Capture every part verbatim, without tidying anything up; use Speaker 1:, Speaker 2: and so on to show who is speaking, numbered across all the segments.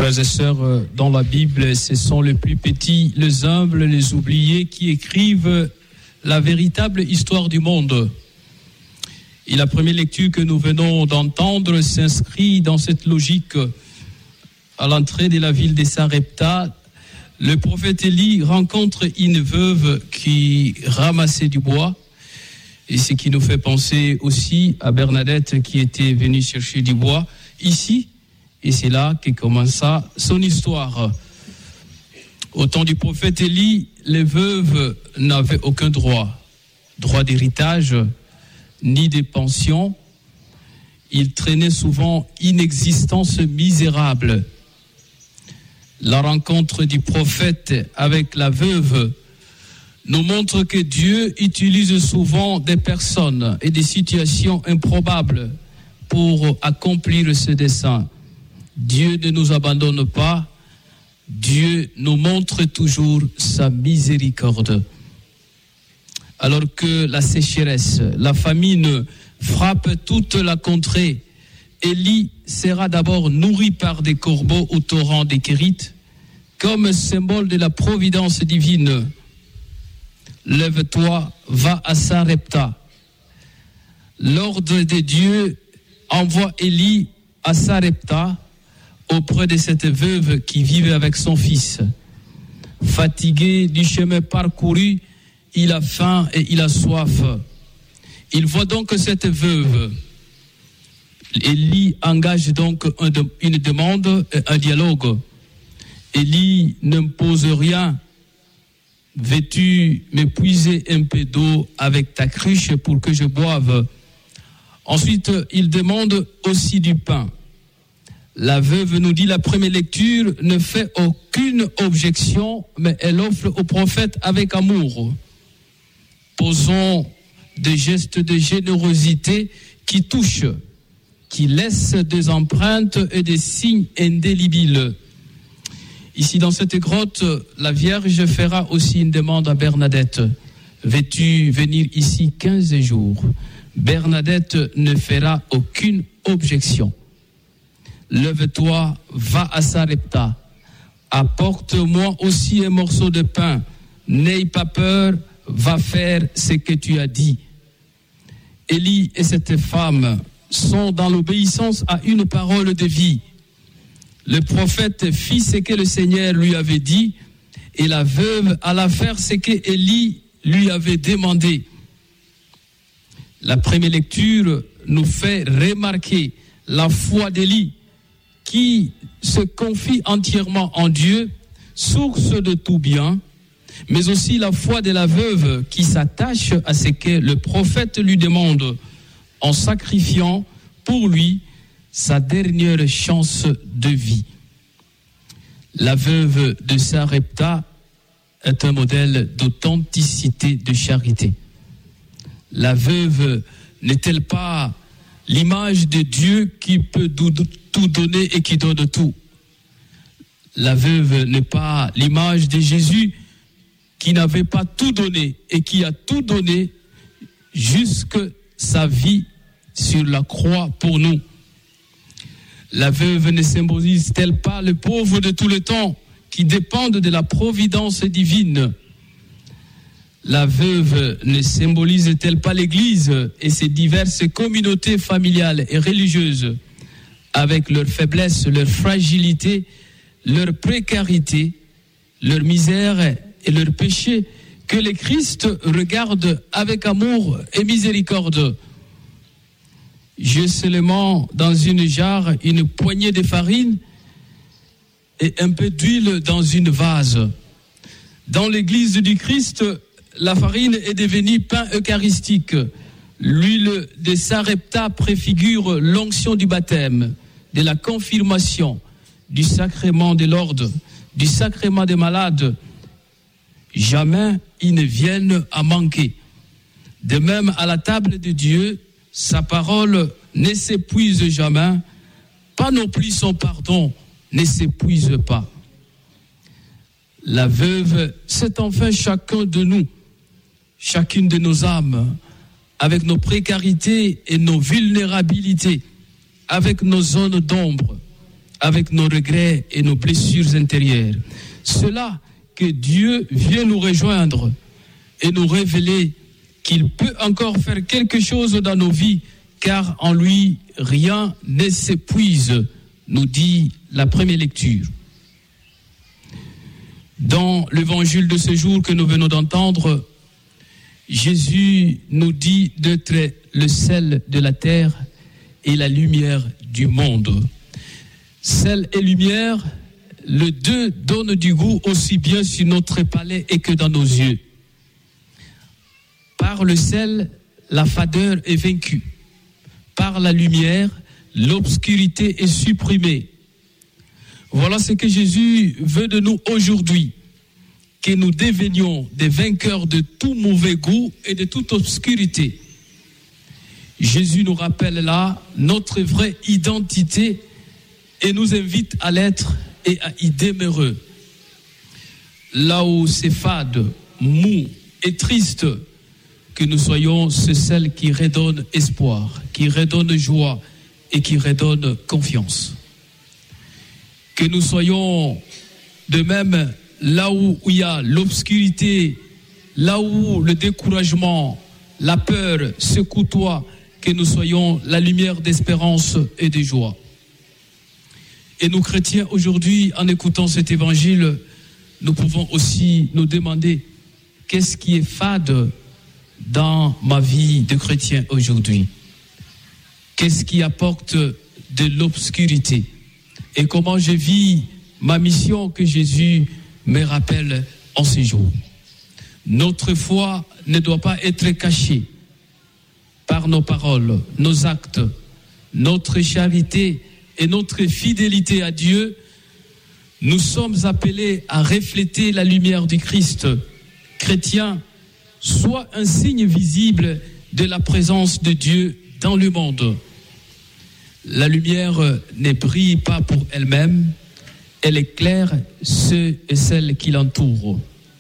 Speaker 1: Frères et sœurs, dans la Bible, ce sont les plus petits, les humbles, les oubliés qui écrivent la véritable histoire du monde. Et la première lecture que nous venons d'entendre s'inscrit dans cette logique. À l'entrée de la ville de Sarepta, le prophète Élie rencontre une veuve qui ramassait du bois. Et ce qui nous fait penser aussi à Bernadette qui était venue chercher du bois ici. Et c'est là que commença son histoire. Au temps du prophète Élie, les veuves n'avaient aucun droit. Droit d'héritage, ni de pension. Ils traînaient souvent une existence misérable. La rencontre du prophète avec la veuve nous montre que Dieu utilise souvent des personnes et des situations improbables pour accomplir ce dessein. Dieu ne nous abandonne pas, Dieu nous montre toujours sa miséricorde. Alors que la sécheresse, la famine frappe toute la contrée, Élie sera d'abord nourri par des corbeaux au torrent des Kérites, comme symbole de la providence divine. Lève-toi, va à Sarepta. L'ordre de Dieu envoie Élie à Sarepta, auprès de cette veuve qui vivait avec son fils. Fatigué du chemin parcouru, il a faim et il a soif. Il voit donc cette veuve. Élie engage donc un de, une demande, un dialogue. Élie n'impose rien. Veux-tu m'épuiser un peu d'eau avec ta cruche pour que je boive? Ensuite, il demande aussi du pain. La veuve, nous dit la première lecture, ne fait aucune objection, mais elle offre au prophète avec amour. Posons des gestes de générosité qui touchent, qui laissent des empreintes et des signes indélébiles. Ici, dans cette grotte, la Vierge fera aussi une demande à Bernadette. Veux-tu venir ici quinze jours? Bernadette ne fera aucune objection. Lève-toi, va à Sarepta. Apporte-moi aussi un morceau de pain. N'aie pas peur, va faire ce que tu as dit. Élie et cette femme sont dans l'obéissance à une parole de vie. Le prophète fit ce que le Seigneur lui avait dit et la veuve alla faire ce que Élie lui avait demandé. La première lecture nous fait remarquer la foi d'Élie qui se confie entièrement en Dieu, source de tout bien, mais aussi la foi de la veuve qui s'attache à ce que le prophète lui demande en sacrifiant pour lui sa dernière chance de vie. La veuve de Sarepta est un modèle d'authenticité, de charité. La veuve n'est-elle pas l'image de Dieu qui peut tout donner et qui donne tout? La veuve n'est pas l'image de Jésus qui n'avait pas tout donné et qui a tout donné jusque sa vie sur la croix pour nous. La veuve ne symbolise-t-elle pas le pauvre de tout le temps qui dépendent de la providence divine? La veuve ne symbolise-t-elle pas l'Église et ses diverses communautés familiales et religieuses avec leur faiblesse, leur fragilité, leur précarité, leur misère et leur péché que le Christ regarde avec amour et miséricorde? J'ai seulement dans une jarre une poignée de farine et un peu d'huile dans une vase. Dans l'Église du Christ, la farine est devenue pain eucharistique. L'huile de Sarepta préfigure l'onction du baptême, de la confirmation, du sacrement de l'ordre, du sacrement des malades. Jamais ils ne viennent à manquer. De même, à la table de Dieu, sa parole ne s'épuise jamais, pas non plus son pardon ne s'épuise pas. La veuve, c'est enfin chacun de nous, chacune de nos âmes, avec nos précarités et nos vulnérabilités, avec nos zones d'ombre, avec nos regrets et nos blessures intérieures. C'est là que Dieu vient nous rejoindre et nous révéler qu'il peut encore faire quelque chose dans nos vies, car en lui, rien ne s'épuise, nous dit la première lecture. Dans l'évangile de ce jour que nous venons d'entendre, Jésus nous dit d'être le sel de la terre et la lumière du monde. Sel et lumière, les deux donnent du goût aussi bien sur notre palais et que dans nos yeux. Par le sel, la fadeur est vaincue. Par la lumière, l'obscurité est supprimée. Voilà ce que Jésus veut de nous aujourd'hui, que nous devenions des vainqueurs de tout mauvais goût et de toute obscurité. Jésus nous rappelle là notre vraie identité et nous invite à l'être et à y demeurer. Là où c'est fade, mou et triste, que nous soyons ceux celles qui redonnent espoir, qui redonnent joie et qui redonnent confiance. Que nous soyons de même là où il y a l'obscurité, là où le découragement, la peur se côtoient, que nous soyons la lumière d'espérance et de joie. Et nous chrétiens aujourd'hui, en écoutant cet évangile, nous pouvons aussi nous demander qu'est-ce qui est fade dans ma vie de chrétien aujourd'hui? Qu'est-ce qui apporte de l'obscurité? Et comment je vis ma mission que Jésus me rappelle en ces jours? Notre foi ne doit pas être cachée par nos paroles, nos actes, notre charité et notre fidélité à Dieu. Nous sommes appelés à refléter la lumière du Christ. Chrétien, soit un signe visible de la présence de Dieu dans le monde. La lumière ne brille pas pour elle-même, elle éclaire ceux et celles qui l'entourent.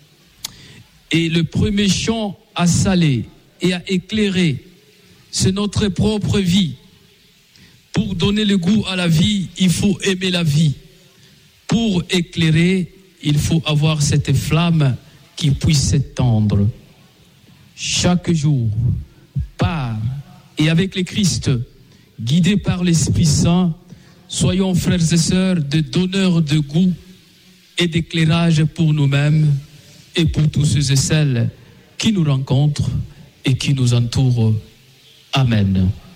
Speaker 1: Et le premier champ à saler et à éclairer, c'est notre propre vie. Pour donner le goût à la vie, il faut aimer la vie. Pour éclairer, il faut avoir cette flamme qui puisse s'étendre. Chaque jour, par et avec le Christ, guidés par l'Esprit Saint, soyons frères et sœurs de donneurs de goût et d'éclairage pour nous-mêmes et pour tous ceux et celles qui nous rencontrent et qui nous entourent. Amen.